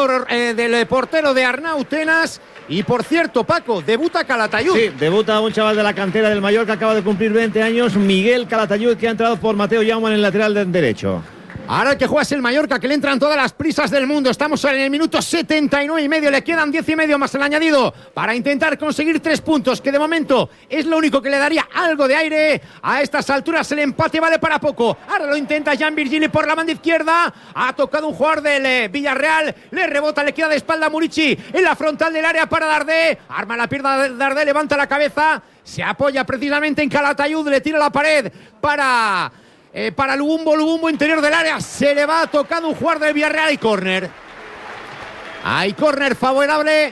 del portero de Arnau Tenas. Y por cierto, Paco, debuta Calatayud. Sí, debuta un chaval de la cantera del Mallorca, acaba de cumplir 20 años, Miguel Calatayud, que ha entrado por Mateo Jaume en el lateral derecho. Ahora el que juega es el Mallorca, que le entran todas las prisas del mundo. Estamos en el minuto 79 y medio. Le quedan 10 y medio más el añadido para intentar conseguir 3 puntos, que de momento es lo único que le daría algo de aire. A estas alturas el empate vale para poco. Ahora lo intenta Jan Virgili por la banda izquierda. Ha tocado un jugador del Villarreal. Le rebota, le queda de espalda a Murici en la frontal del área para Dardé. Arma la pierna de Dardé, levanta la cabeza. Se apoya precisamente en Calatayud. Le tira la pared para Lubumbo interior del área. Se le va tocando un jugador del Villarreal y córner. Hay córner favorable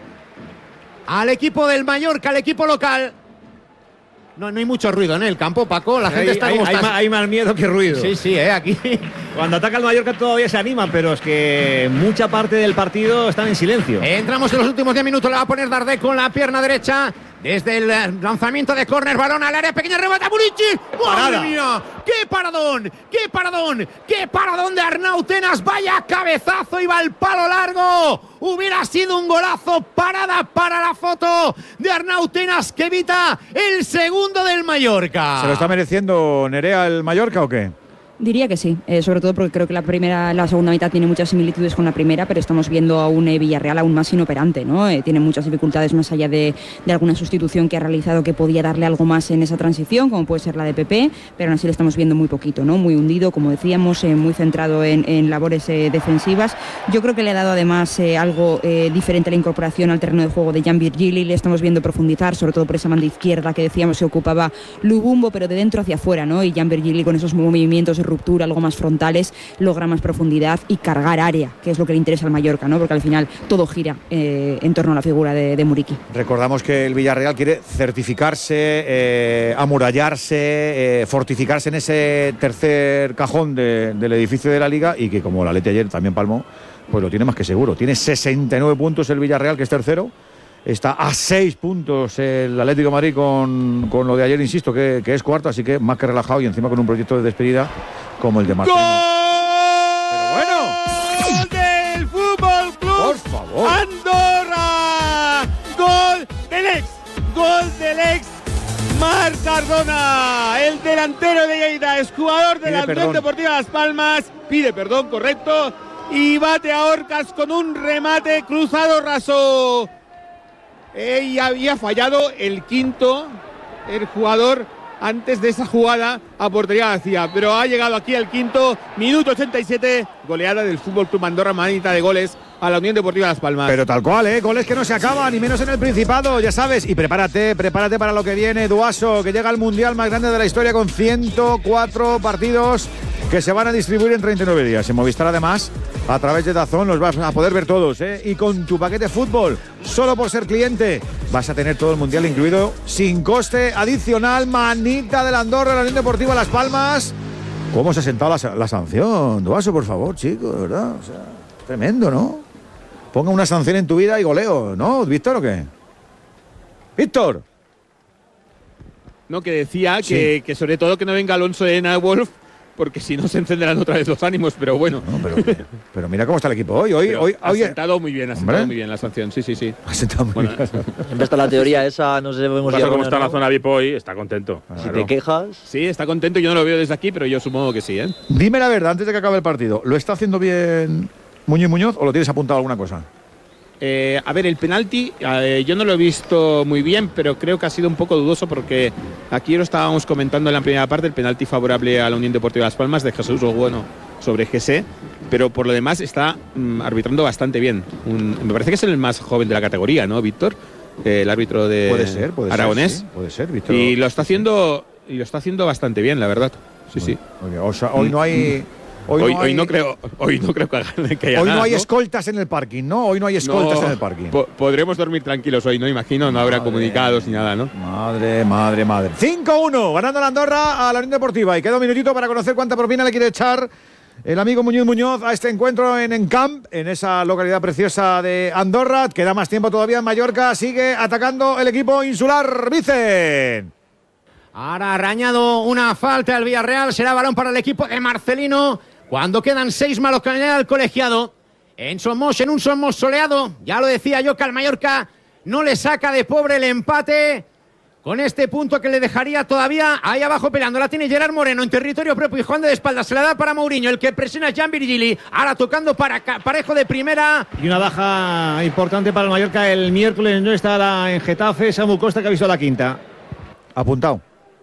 al equipo del Mallorca, al equipo local. No hay mucho ruido en el campo, Paco. La gente está como está. Hay más miedo que ruido. Sí, aquí. Cuando ataca el Mallorca todavía se anima, pero es que mucha parte del partido están en silencio. Entramos en los últimos 10 minutos. Le va a poner Dardé con la pierna derecha. Desde el lanzamiento de córner, balón al área pequeña, rebota Murici. ¡Madre mía! ¡Qué paradón! ¡Qué paradón! ¡Qué paradón de Arnau Tenas! ¡Vaya cabezazo! ¡Iba al palo largo! Hubiera sido un golazo. Parada para la foto de Arnau Tenas, que evita el segundo del Mallorca. ¿Se lo está mereciendo Nerea el Mallorca o qué? Diría que sí, sobre todo porque creo que la segunda mitad tiene muchas similitudes con la primera, pero estamos viendo a un Villarreal aún más inoperante, ¿no? Tiene muchas dificultades más allá de alguna sustitución que ha realizado que podía darle algo más en esa transición, como puede ser la de Pepe, pero aún así le estamos viendo muy poquito, ¿no? Muy hundido, como decíamos, muy centrado en labores defensivas. Yo creo que le ha dado además algo diferente a la incorporación al terreno de juego de Jan Virgili. Le estamos viendo profundizar, sobre todo por esa banda izquierda que decíamos se ocupaba Lubumbo, pero de dentro hacia afuera, ¿no? Y Jan Virgili con esos movimientos de ruptura, algo más frontales, logra más profundidad y cargar área, que es lo que le interesa al Mallorca, ¿no? Porque al final todo gira en torno a la figura de Muriqui. Recordamos que el Villarreal quiere certificarse, amurallarse, fortificarse en ese tercer cajón del edificio de la Liga, y que como la Atleti ayer también palmó, pues lo tiene más que seguro. Tiene 69 puntos el Villarreal, que es tercero. Está a 6 puntos el Atlético de Madrid con lo de ayer, insisto, que es cuarto, así que más que relajado, y encima con un proyecto de despedida como el de Marcelino. ¡Gol del Fútbol Club! ¡Por favor! ¡Andorra! ¡Gol del ex Marc Cardona! El delantero de Lleida, es jugador de la Unión Deportiva Las Palmas. Pide perdón, correcto. Y bate a Orcas con un remate cruzado raso. Y había fallado el quinto, el jugador, antes de esa jugada a portería vacía, pero ha llegado aquí al quinto, minuto 87, goleada del Fútbol Club Andorra, manita de goles a la Unión Deportiva Las Palmas. Pero tal cual, goles que no se acaban, ni menos en el Principado, ya sabes. Y prepárate para lo que viene, Duaso, que llega al Mundial más grande de la historia con 104 partidos que se van a distribuir en 39 días. En Movistar, además, a través de DAZN los vas a poder ver todos, Y con tu paquete fútbol, solo por ser cliente, vas a tener todo el Mundial incluido sin coste adicional. Manita del Andorra, la Unión Deportiva Las Palmas. ¿Cómo se ha sentado la sanción, Duaso, por favor, chicos, ¿verdad? O sea, tremendo, ¿no? Ponga una sanción en tu vida y goleo, ¿no, Víctor, o qué? ¡Víctor! No, que decía que sobre todo que no venga Alonso de Wolf, porque si no se encenderán otra vez los ánimos, pero bueno. No, pero mira cómo está el equipo hoy. Ha sentado muy bien, la sanción, sí. Ha sentado muy bien. Siempre está la teoría esa, no sabemos ya cómo está la zona VIP hoy, está contento. Si te quejas. Sí, está contento, yo no lo veo desde aquí, pero yo supongo que sí, Dime la verdad, antes de que acabe el partido, ¿lo está haciendo bien Muñoz o lo tienes apuntado alguna cosa? A ver, el penalti, yo no lo he visto muy bien, pero creo que ha sido un poco dudoso, porque aquí lo estábamos comentando en la primera parte, el penalti favorable a la Unión Deportiva Las Palmas de Jesús Bueno sobre GC, pero por lo demás está arbitrando bastante bien. Me parece que es el más joven de la categoría, ¿no, Víctor? El árbitro de Aragonés. Ser, sí, puede ser, Víctor. Y lo está haciendo bastante bien, la verdad. Sí. O sea, hoy no hay... Hoy no creo que haya hoy nada, no hay escoltas en el parking, ¿no? Hoy no hay escoltas en el parking. Podremos dormir tranquilos hoy, ¿no? Imagino, no habrá comunicados ni nada, ¿no? Madre. 5-1, ganando la Andorra a la Unión Deportiva. Y queda un minutito para conocer cuánta propina le quiere echar el amigo Muñoz a este encuentro en Encamp, en esa localidad preciosa de Andorra. Queda más tiempo todavía en Mallorca. Sigue atacando el equipo insular. Vicen. Ahora ha arañado una falta al Villarreal. Será balón para el equipo de Marcelino. Cuando quedan 6 malos que añade al colegiado. en Somos, en un Somos soleado. Ya lo decía yo que al Mallorca no le saca de pobre el empate. Con este punto que le dejaría todavía ahí abajo peleando. La tiene Gerard Moreno en territorio propio y jugando de espaldas. Se la da para Mourinho. El que presiona es Jan Virgili. Ahora tocando para Parejo de primera. Y una baja importante para el Mallorca. El miércoles no estará en Getafe. Samu Costa, que ha visto la quinta. Apuntado.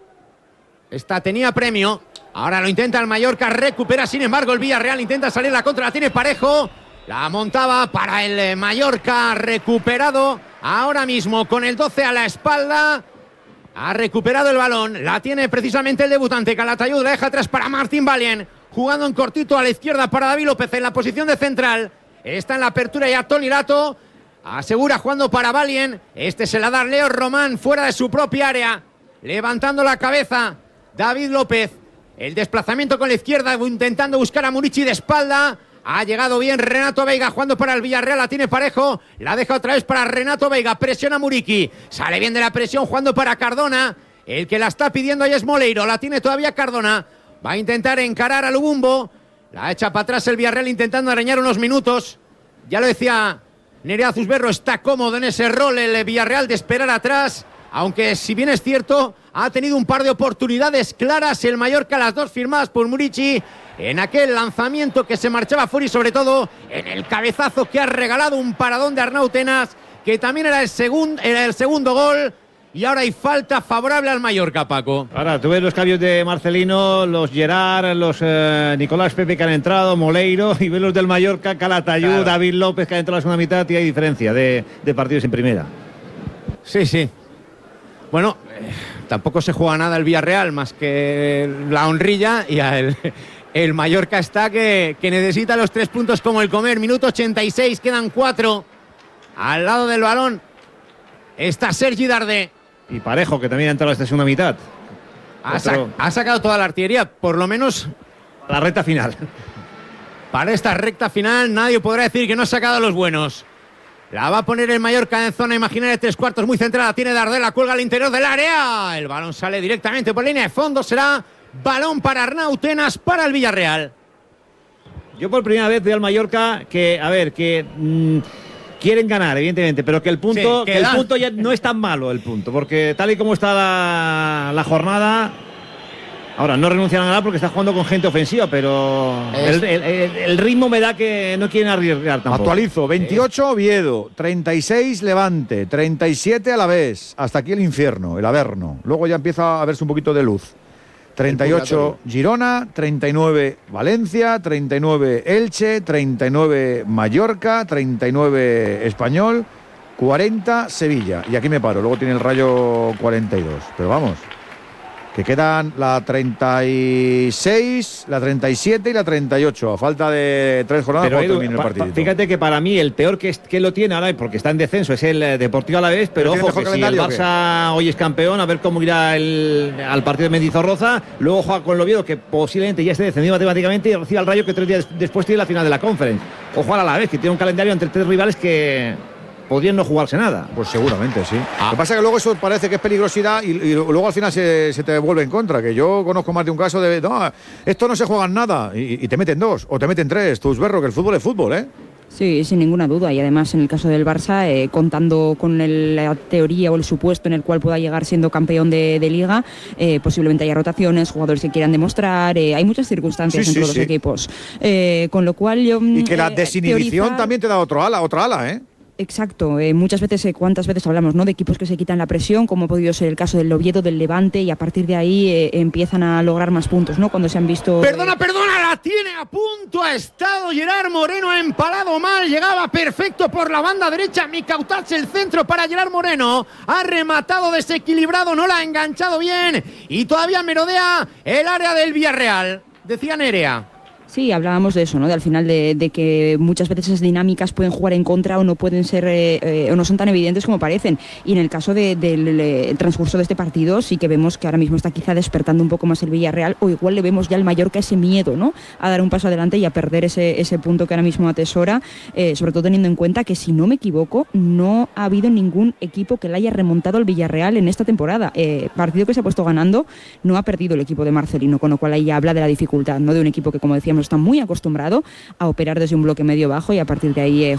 Esta tenía premio. Ahora lo intenta el Mallorca. Recupera sin embargo el Villarreal. Intenta salir la contra. La tiene Parejo. La montaba para el Mallorca. Recuperado ahora mismo con el 12 a la espalda. Ha recuperado el balón, la tiene precisamente el debutante Calatayud, la deja atrás para Martín Valien, jugando en cortito a la izquierda para David López en la posición de central. Está en la apertura ya Toni Lato, asegura jugando para Valien. Este se la da Leo Román fuera de su propia área, levantando la cabeza David López. El desplazamiento con la izquierda, intentando buscar a Murici de espalda. Ha llegado bien Renato Veiga jugando para el Villarreal, la tiene Parejo, la deja otra vez para Renato Veiga, presiona Muriqui, sale bien de la presión jugando para Cardona, el que la está pidiendo ahí es Moleiro, la tiene todavía Cardona, va a intentar encarar a Lubumbo, la echa para atrás el Villarreal intentando arañar unos minutos, ya lo decía Nerea Zusberro, está cómodo en ese rol el Villarreal de esperar atrás, aunque si bien es cierto, ha tenido un par de oportunidades claras el Mallorca, las dos firmadas por Murici, en aquel lanzamiento que se marchaba fuera y sobre todo en el cabezazo que ha regalado un paradón de Arnau Tenas, que también era el segundo gol. Y ahora hay falta favorable al Mallorca, Paco. Ahora, tú ves los cambios de Marcelino, los Gerard, los Nicolás Pepe que han entrado, Moleiro, y ves los del Mallorca, Calatayud, claro. David López que ha entrado en la segunda mitad, y hay diferencia de partidos en primera. Sí. Bueno, tampoco se juega nada el Villarreal, más que la honrilla, y el Mallorca está que necesita los 3 puntos como el comer. Minuto 86, quedan 4. Al lado del balón está Sergi Dardé. Y Parejo, que también ha entrado esta segunda mitad. Ha sacado toda la artillería, por lo menos la recta final. Para esta recta final nadie podrá decir que no ha sacado a los buenos. La va a poner el Mallorca en zona imaginaria de 3/4, muy centrada. Tiene Dardé, la cuelga al interior del área. El balón sale directamente por línea de fondo. Será balón para Arnau Tenas para el Villarreal. Yo por primera vez veo al Mallorca que quieren ganar, evidentemente, pero que el punto, sí, el punto ya no es tan malo, el punto, porque tal y como está la jornada, ahora no renuncian a ganar porque está jugando con gente ofensiva, pero el ritmo me da que no quieren arriesgar tampoco. Actualizo, 28 Oviedo, 36 Levante, 37 Alavés, hasta aquí el infierno, el Averno, luego ya empieza a verse un poquito de luz. 38 Girona, 39 Valencia, 39 Elche, 39 Mallorca, 39 Español, 40 Sevilla. Y aquí me paro, luego tiene el Rayo 42. Pero vamos, que quedan la 36, la 37 y la 38, a falta de 3 jornadas para terminar el partido. Fíjate que para mí el peor que lo tiene ahora, porque está en descenso, es el Deportivo Alavés, pero ojo, que si el Barça hoy es campeón, a ver cómo irá al partido de Mendizorroza, luego juega con el Oviedo, que posiblemente ya esté descendido matemáticamente, y recibe al Rayo, que 3 días después tiene la final de la Conference. Ojo al Alavés, que tiene un calendario entre 3 rivales que podrían no jugarse nada. Pues seguramente, sí. Lo que pasa es que luego eso parece que es peligrosidad y luego al final se te vuelve en contra, que yo conozco más de un caso de no, esto no se juega en nada y te meten 2 o te meten 3, Zusberro, que el fútbol es fútbol, ¿eh? Sí, sin ninguna duda, y además en el caso del Barça, contando con la teoría o el supuesto en el cual pueda llegar siendo campeón de Liga, posiblemente haya rotaciones, jugadores que quieran demostrar, hay muchas circunstancias en todos los equipos, con lo cual yo... Y que la desinhibición también te da otra ala, ¿eh? Exacto, muchas veces, cuántas veces hablamos, ¿no?, de equipos que se quitan la presión, como ha podido ser el caso del Oviedo, del Levante, y a partir de ahí empiezan a lograr más puntos, ¿no?, cuando se han visto... Perdona, la tiene a punto, ha estado Gerard Moreno, ha empalado mal, llegaba perfecto por la banda derecha, Mikautats el centro para Gerard Moreno, ha rematado desequilibrado, no la ha enganchado bien, y todavía merodea el área del Villarreal, decía Nerea. Sí, hablábamos de eso, ¿no? De al final de que muchas veces esas dinámicas pueden jugar en contra o no pueden ser o no son tan evidentes como parecen. Y en el caso del transcurso de este partido sí que vemos que ahora mismo está quizá despertando un poco más el Villarreal, o igual le vemos ya al Mallorca ese miedo, ¿no?, a dar un paso adelante y a perder ese punto que ahora mismo atesora, sobre todo teniendo en cuenta que, si no me equivoco, no ha habido ningún equipo que le haya remontado al Villarreal en esta temporada. Partido que se ha puesto ganando, no ha perdido el equipo de Marcelino, con lo cual ahí ya habla de la dificultad, ¿no?, de un equipo que, como decíamos, está muy acostumbrado a operar desde un bloque medio bajo y a partir de ahí